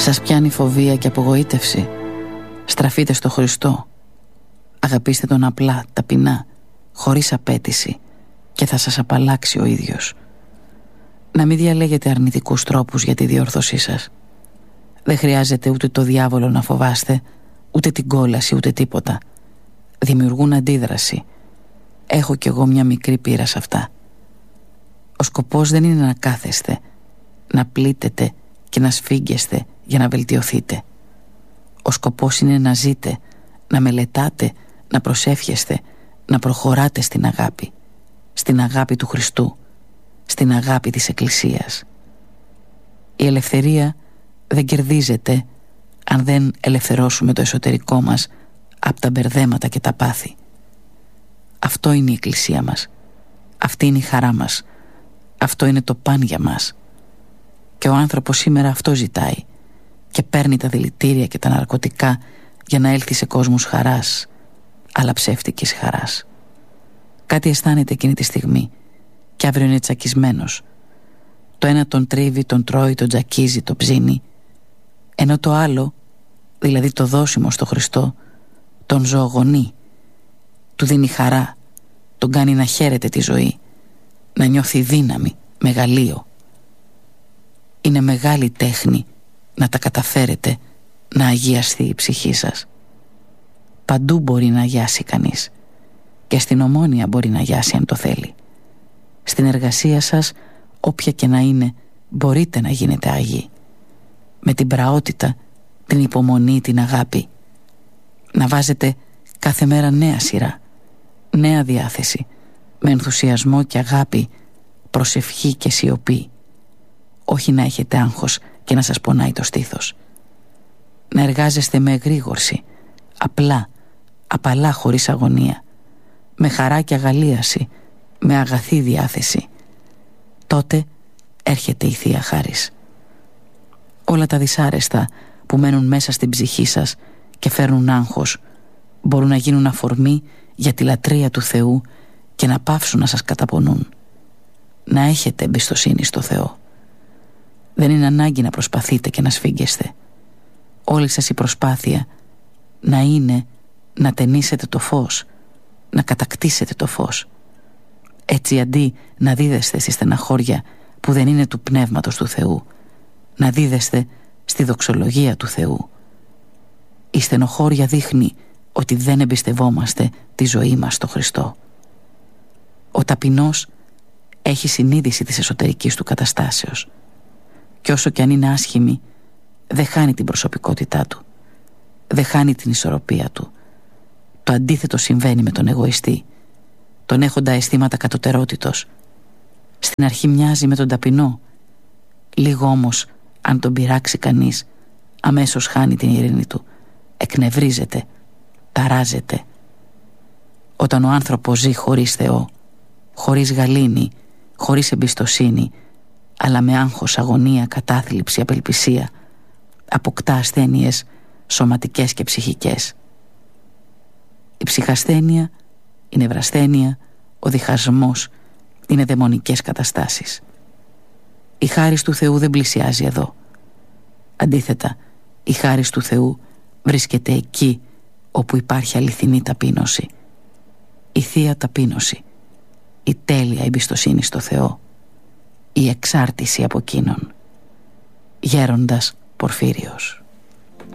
Σας πιάνει φοβία και απογοήτευση? Στραφείτε στο Χριστό. Αγαπήστε τον απλά, ταπεινά, χωρίς απέτηση, και θα σας απαλλάξει ο ίδιος. Να μην διαλέγετε αρνητικούς τρόπους για τη διόρθωσή σας. Δεν χρειάζεται ούτε το διάβολο να φοβάστε, ούτε την κόλαση, ούτε τίποτα. Δημιουργούν αντίδραση. Έχω κι εγώ μια μικρή πείρα σε αυτά. Ο σκοπός δεν είναι να κάθεστε, να πλήτετε και να σφίγγεστε για να βελτιωθείτε. Ο σκοπός είναι να ζείτε, να μελετάτε, να προσεύχεστε, να προχωράτε στην αγάπη. Στην αγάπη του Χριστού, στην αγάπη της Εκκλησίας. Η ελευθερία δεν κερδίζεται αν δεν ελευθερώσουμε το εσωτερικό μας από τα μπερδέματα και τα πάθη. Αυτό είναι η Εκκλησία μας. Αυτή είναι η χαρά μας. Αυτό είναι το παν για μας. Και ο άνθρωπος σήμερα αυτό ζητάει και παίρνει τα δηλητήρια και τα ναρκωτικά για να έλθει σε κόσμους χαράς, αλλά ψεύτικης χαράς. Κάτι αισθάνεται εκείνη τη στιγμή και αύριο είναι τσακισμένος. Το ένα τον τρίβει, τον τρώει, τον τζακίζει, τον ψήνει, ενώ το άλλο, δηλαδή το δώσιμο στο Χριστό, τον ζωογονεί, του δίνει χαρά, τον κάνει να χαίρεται τη ζωή, να νιώθει δύναμη, μεγαλείο. Είναι μεγάλη τέχνη να τα καταφέρετε, να αγιαστεί η ψυχή σας. Παντού μπορεί να αγιάσει κανείς, και στην Ομόνοια μπορεί να αγιάσει αν το θέλει. Στην εργασία σας, όποια και να είναι, μπορείτε να γίνετε άγιοι. Με την πραότητα, την υπομονή, την αγάπη. Να βάζετε κάθε μέρα νέα σειρά, νέα διάθεση, με ενθουσιασμό και αγάπη, προσευχή και σιωπή. Όχι να έχετε άγχος και να σας πονάει το στήθος. Να εργάζεστε με εγρήγορση, απλά, απαλά, χωρίς αγωνία, με χαρά και αγαλίαση, με αγαθή διάθεση. Τότε έρχεται η Θεία Χάρις. Όλα τα δυσάρεστα που μένουν μέσα στην ψυχή σας και φέρνουν άγχος μπορούν να γίνουν αφορμή για τη λατρεία του Θεού και να πάυσουν να σας καταπονούν. Να έχετε εμπιστοσύνη στο Θεό. Δεν είναι ανάγκη να προσπαθείτε και να σφίγγεστε. Όλη σας η προσπάθεια να είναι να ταινίσετε το φως, να κατακτήσετε το φως. Έτσι, αντί να δίδεστε στη στεναχώρια που δεν είναι του Πνεύματος του Θεού, να δίδεστε στη δοξολογία του Θεού. Η στενοχώρια δείχνει ότι δεν εμπιστευόμαστε τη ζωή μας στο Χριστό. Ο ταπεινός έχει συνείδηση της εσωτερικής του καταστάσεως, και όσο κι αν είναι άσχημη, δεν χάνει την προσωπικότητά του, δεν χάνει την ισορροπία του. Το αντίθετο συμβαίνει με τον εγωιστή, τον έχοντα αισθήματα κατωτερότητος. Στην αρχή μοιάζει με τον ταπεινό, λίγο όμως αν τον πειράξει κανείς, αμέσως χάνει την ειρήνη του, εκνευρίζεται, ταράζεται. Όταν ο άνθρωπος ζει χωρίς Θεό, χωρίς γαλήνη, χωρίς εμπιστοσύνη, αλλά με άγχος, αγωνία, κατάθλιψη, απελπισία, αποκτά ασθένειες σωματικές και ψυχικές. Η ψυχασθένεια, η νευρασθένεια, ο διχασμός είναι δαιμονικές καταστάσεις. Η χάρις του Θεού δεν πλησιάζει εδώ. Αντίθετα, η χάρις του Θεού βρίσκεται εκεί όπου υπάρχει αληθινή ταπείνωση. Η θεία ταπείνωση, η τέλεια εμπιστοσύνη στο Θεό, η εξάρτηση από εκείνον. Γέροντας Πορφύριος.